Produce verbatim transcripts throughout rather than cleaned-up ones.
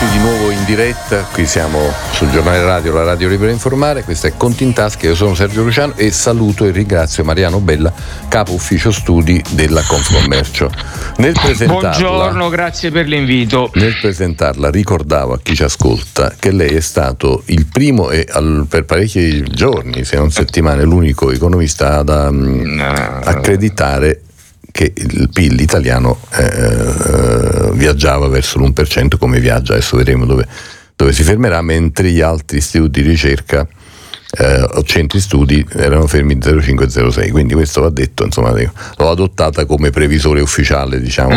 di nuovo in diretta, qui siamo sul giornale radio, la radio libera informare, questo è Conti in Tasca, io sono Sergio Luciano e saluto e ringrazio Mariano Bella, capo ufficio studi della Confcommercio. Nel presentarla, buongiorno, grazie per l'invito. Nel presentarla ricordavo a chi ci ascolta che lei è stato il primo e al, per parecchi giorni, se non settimane, l'unico economista ad um, accreditare che il P I L italiano eh, viaggiava verso l'uno per cento, come viaggia, adesso vedremo dove, dove si fermerà, mentre gli altri istituti di ricerca eh, o centri studi erano fermi zero virgola cinque zero sei, quindi questo va detto, insomma, l'ho adottata come previsore ufficiale, diciamo.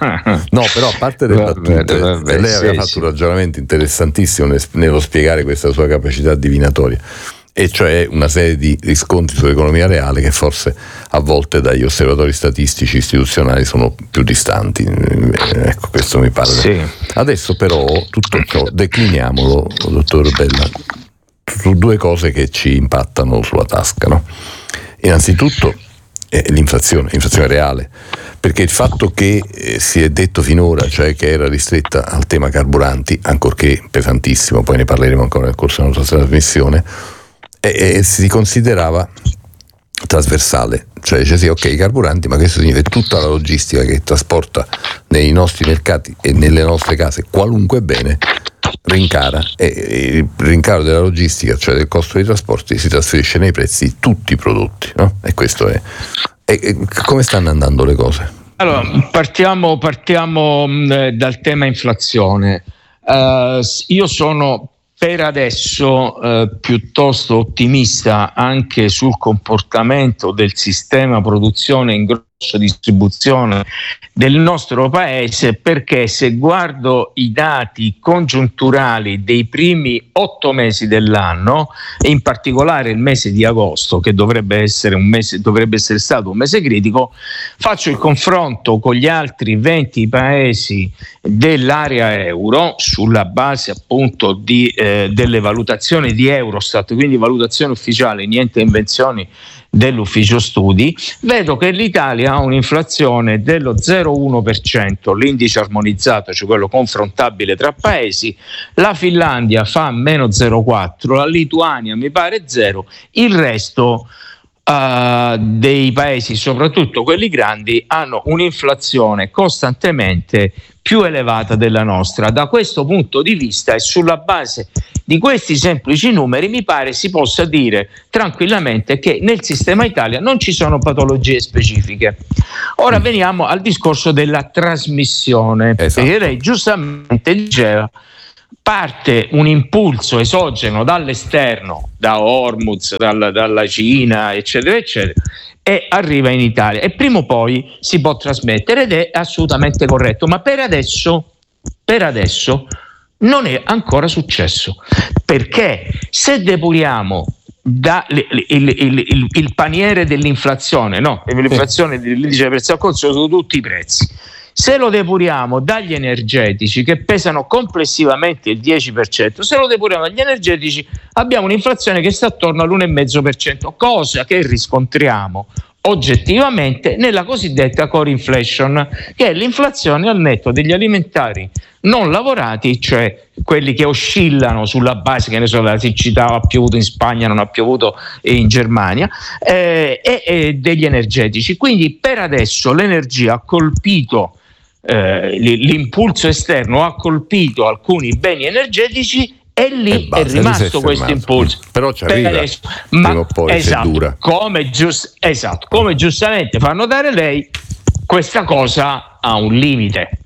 No, però a parte le battute, vabbè, lei aveva sì, fatto sì. un ragionamento interessantissimo nello spiegare questa sua capacità divinatoria, e cioè una serie di riscontri sull'economia reale che forse a volte dagli osservatori statistici istituzionali sono più distanti. Ecco, questo mi pare. Sì. Adesso però tutto ciò decliniamolo, dottor Bella, su due cose che ci impattano sulla tasca, no? Innanzitutto eh, l'inflazione, l'inflazione reale, perché il fatto che eh, si è detto finora, cioè che era ristretta al tema carburanti, ancorché pesantissimo, poi ne parleremo ancora nel corso della nostra trasmissione, e, e si considerava trasversale, cioè dice sì, ok, i carburanti, ma questo significa tutta la logistica che trasporta nei nostri mercati e nelle nostre case qualunque bene rincara, e, e il rincaro della logistica, cioè del costo dei trasporti, si trasferisce nei prezzi di tutti i prodotti, no? E questo è, e, e come stanno andando le cose? Allora, partiamo, partiamo mh, dal tema inflazione. Uh, io sono per adesso eh, piuttosto ottimista anche sul comportamento del sistema produzione in grossa distribuzione del nostro paese, perché se guardo i dati congiunturali dei primi otto mesi dell'anno, e in particolare il mese di agosto, che dovrebbe essere un mese, dovrebbe essere stato un mese critico, faccio il confronto con gli altri venti paesi dell'area euro sulla base appunto di eh, delle valutazioni di Eurostat, quindi valutazione ufficiale, niente invenzioni dell'ufficio studi. Vedo che l'Italia ha un'inflazione dello zero virgola uno per cento, l'indice armonizzato, cioè quello confrontabile tra paesi, la Finlandia fa meno zero virgola quattro, la Lituania mi pare zero, il resto Uh, dei paesi, soprattutto quelli grandi, hanno un'inflazione costantemente più elevata della nostra. Da questo punto di vista e sulla base di questi semplici numeri mi pare si possa dire tranquillamente che nel sistema Italia non ci sono patologie specifiche. Ora veniamo al discorso della trasmissione, esatto. Perché lei giustamente diceva parte un impulso esogeno dall'esterno, da Hormuz, dalla, dalla Cina, eccetera, eccetera, e arriva in Italia e prima o poi si può trasmettere, ed è assolutamente corretto, ma per adesso, per adesso non è ancora successo, perché se depuriamo da, il, il, il, il paniere dell'inflazione, no? L'inflazione dell'indice del prezzo al consumo sono tutti i prezzi. Se lo depuriamo dagli energetici, che pesano complessivamente il dieci per cento, se lo depuriamo dagli energetici abbiamo un'inflazione che sta attorno all'uno virgola cinque per cento, cosa che riscontriamo oggettivamente nella cosiddetta core inflation, che è l'inflazione al netto degli alimentari non lavorati, cioè quelli che oscillano sulla base, che ne so, della siccità, ha piovuto in Spagna, non ha piovuto in Germania, eh, e, e degli energetici. Quindi per adesso l'energia ha colpito, eh, l'impulso esterno ha colpito alcuni beni energetici, e lì è rimasto questo impulso. Però ci arriva, adesso, ma prima o poi, esatto, se dura. Come, giust, esatto, come giustamente fa notare lei, questa cosa ha un limite,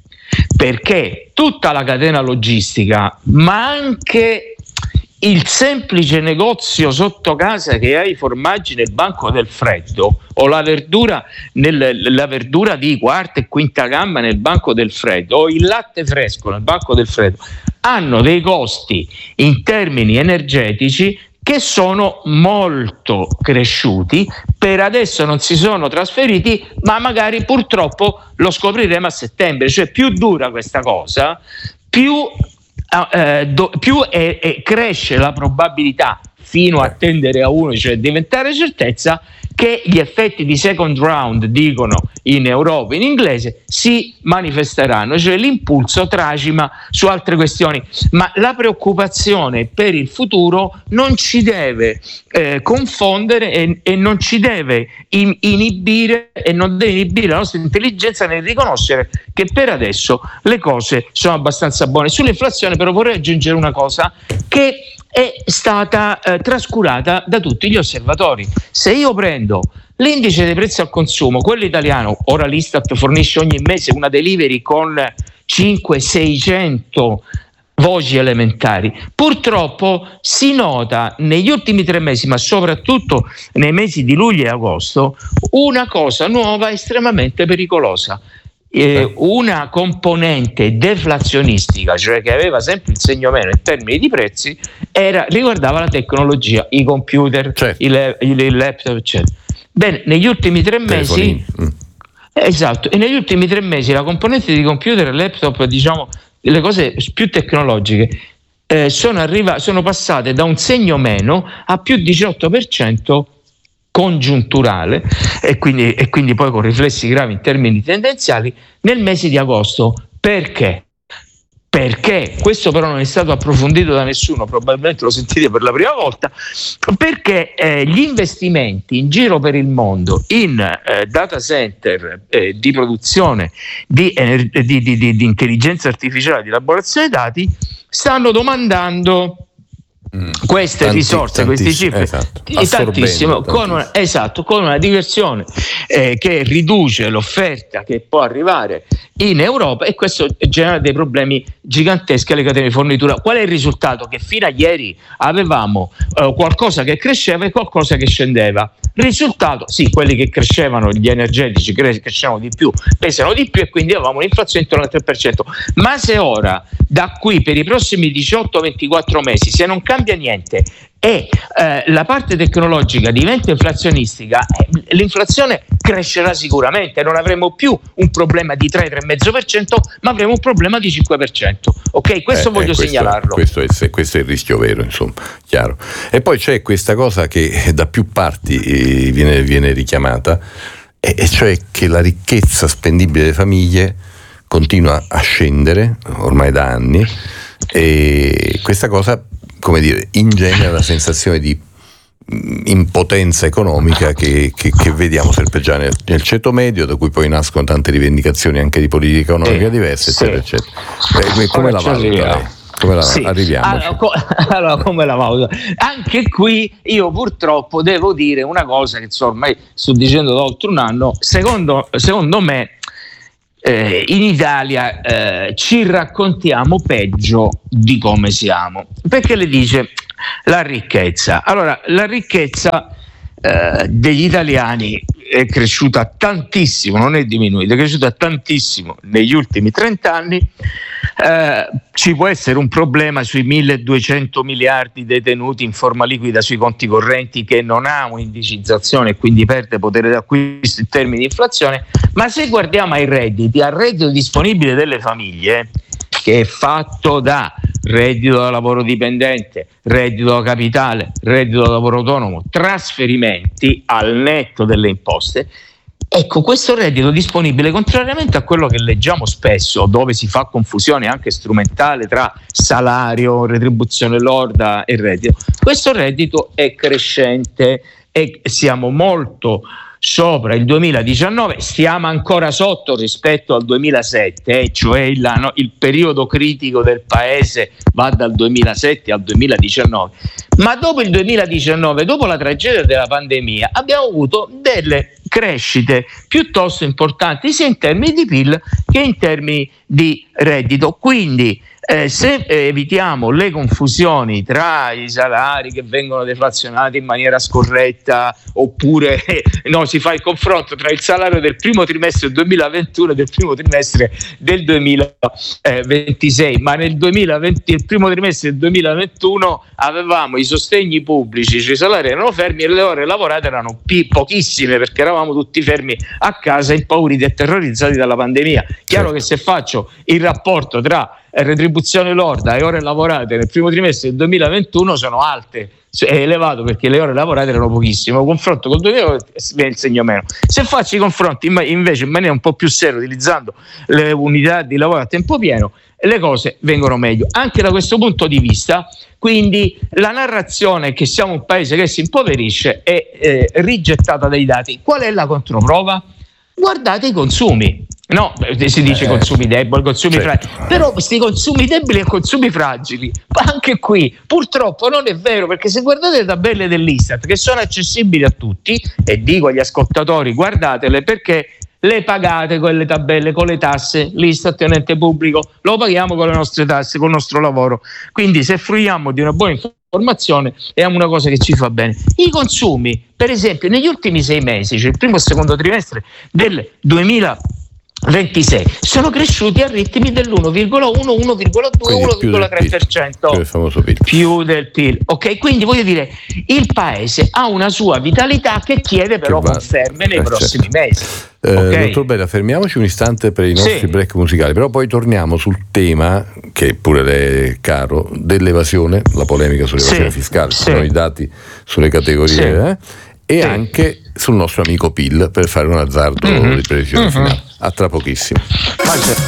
perché tutta la catena logistica, ma anche il semplice negozio sotto casa che ha i formaggi nel banco del freddo, o la verdura, nel, la verdura di quarta e quinta gamma nel banco del freddo, o il latte fresco nel banco del freddo, hanno dei costi in termini energetici che sono molto cresciuti. Per adesso non si sono trasferiti, ma magari purtroppo lo scopriremo a settembre. Cioè più dura questa cosa, più, eh, do, più è, è, cresce la probabilità, fino a tendere a uno, cioè diventare certezza, che gli effetti di second round, dicono in Europa in inglese, si manifesteranno, cioè l'impulso tracima su altre questioni, ma la preoccupazione per il futuro non ci deve eh, confondere e, e non ci deve in, inibire e non deve inibire la nostra intelligenza nel riconoscere che per adesso le cose sono abbastanza buone. Sull'inflazione però vorrei aggiungere una cosa che è stata eh, trascurata da tutti gli osservatori. Se io prendo l'indice dei prezzi al consumo, quello italiano, ora l'Istat fornisce ogni mese una delivery con cinquecento seicento voci elementari, purtroppo si nota negli ultimi tre mesi, ma soprattutto nei mesi di luglio e agosto, una cosa nuova estremamente pericolosa. Eh, una componente deflazionistica, cioè che aveva sempre il segno meno in termini di prezzi, era, riguardava la tecnologia, i computer, certo. i, i, i laptop, eccetera. Bene, negli ultimi tre mesi, mm. esatto, e negli ultimi tre mesi la componente di computer e laptop, diciamo le cose più tecnologiche, eh, sono, arriva, sono passate da un segno meno a più diciotto per cento congiunturale e quindi, e quindi poi con riflessi gravi in termini tendenziali nel mese di agosto. Perché? Perché questo però non è stato approfondito da nessuno, probabilmente lo sentite per la prima volta, perché eh, gli investimenti in giro per il mondo in eh, data center eh, di produzione di, ener- di, di, di, di intelligenza artificiale, di elaborazione dati, stanno domandando queste Tanti, risorse, queste cifre, esatto, tantissimo, con una, esatto, con una diversione eh, che riduce l'offerta che può arrivare in Europa, e questo genera dei problemi giganteschi alle catene di fornitura. Qual è il risultato? Che fino a ieri avevamo eh, qualcosa che cresceva e qualcosa che scendeva. Risultato, sì, quelli che crescevano, gli energetici cre- crescevano di più, pesano di più, e quindi avevamo un'inflazione intorno al tre per cento. Ma se ora, da qui per i prossimi diciotto ventiquattro mesi, se non cambia niente e eh, la parte tecnologica diventa inflazionistica, eh, l'inflazione crescerà sicuramente, non avremo più un problema di tre tre virgola cinque per cento, ma avremo un problema di cinque per cento. Ok, questo eh, voglio eh, questo, segnalarlo. Questo è, questo è il rischio vero, insomma, chiaro. E poi c'è questa cosa che da più parti eh, viene, viene richiamata, e, e cioè che la ricchezza spendibile delle famiglie continua a scendere ormai da anni, e questa cosa, come dire, ingenera la sensazione di impotenza economica che, che, che vediamo serpeggiare nel, nel ceto medio, da cui poi nascono tante rivendicazioni anche di politica economica eh, diverse, sì. eccetera, eccetera. Eh, come la valuta? Come la, sì. Arriviamo? Allora, co- allora, come la valuta? Anche qui io purtroppo devo dire una cosa che so, ormai sto dicendo da oltre un anno. Secondo, secondo me Eh, in Italia eh, ci raccontiamo peggio di come siamo, perché le dice la ricchezza. Allora, la ricchezza eh, degli italiani è cresciuta tantissimo, non è diminuita, è cresciuta tantissimo negli ultimi trent'anni. Eh, ci può essere un problema sui milleduecento miliardi detenuti in forma liquida sui conti correnti, che non ha un'indicizzazione e quindi perde potere d'acquisto in termini di inflazione, ma se guardiamo ai redditi, al reddito disponibile delle famiglie, che è fatto da reddito da lavoro dipendente, reddito da capitale, reddito da lavoro autonomo, trasferimenti al netto delle imposte, ecco, questo reddito disponibile, contrariamente a quello che leggiamo spesso, dove si fa confusione anche strumentale tra salario, retribuzione lorda e reddito, questo reddito è crescente e siamo molto sopra il duemiladiciannove, stiamo ancora sotto rispetto al duemilasette, eh, cioè il, no, il periodo critico del paese va dal duemilasette al duemiladiciannove, ma dopo il duemiladiciannove, dopo la tragedia della pandemia, abbiamo avuto delle crescite piuttosto importanti sia in termini di P I L che in termini di reddito. Quindi eh, se evitiamo le confusioni tra i salari che vengono deflazionati in maniera scorretta, oppure eh, no, si fa il confronto tra il salario del primo trimestre del duemilaventuno e del primo trimestre del duemilaventisei, ma nel duemilaventi, il primo trimestre del duemilaventuno avevamo i sostegni pubblici, cioè i salari erano fermi e le ore lavorate erano p- pochissime, perché eravamo tutti fermi a casa, impauriti e terrorizzati dalla pandemia. Chiaro che se faccio il rapporto tra retribuzione lorda e ore lavorate nel primo trimestre del duemilaventuno sono alte, è elevato perché le ore lavorate erano pochissime, a confronto col duemilaventi viene il segno meno. Se faccio i confronti invece in maniera un po' più seria, utilizzando le unità di lavoro a tempo pieno, le cose vengono meglio anche da questo punto di vista. Quindi la narrazione che siamo un paese che si impoverisce è eh, rigettata dai dati. Qual è la controprova? Guardate i consumi. No, si dice eh, consumi deboli, consumi certo. fragili, però questi consumi deboli e consumi fragili, anche qui purtroppo non è vero, perché se guardate le tabelle dell'Istat che sono accessibili a tutti, e dico agli ascoltatori guardatele perché le pagate quelle tabelle con le tasse, l'Istat è un ente pubblico, lo paghiamo con le nostre tasse, con il nostro lavoro, quindi se fruiamo di una buona informazione è una cosa che ci fa bene. I consumi, per esempio, negli ultimi sei mesi, cioè il primo e secondo trimestre del duemilaventisei, sono cresciuti a ritmi dell'uno virgola uno, uno virgola due, uno virgola tre per cento più del P I L. Ok, quindi voglio dire, il paese ha una sua vitalità che chiede però che conferme nei eh, prossimi certo. mesi. Eh, okay. Dottor Bella, fermiamoci un istante per i nostri sì. break musicali, però poi torniamo sul tema, che pure le è caro, dell'evasione, la polemica sull'evasione sì. fiscale, sì. sono i dati sulle categorie sì. eh, e sì. anche sul nostro amico P I L, per fare un azzardo mm-hmm. di previsione mm-hmm. finale. A tra pochissimo.